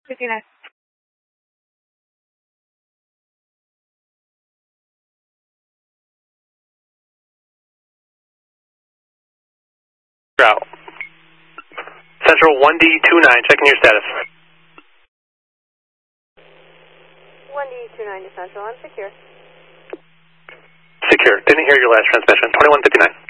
59. Out. Central 1D29, checking your status. 1D29 to Central, I'm secure. Secure. Didn't hear your last transmission. 2159.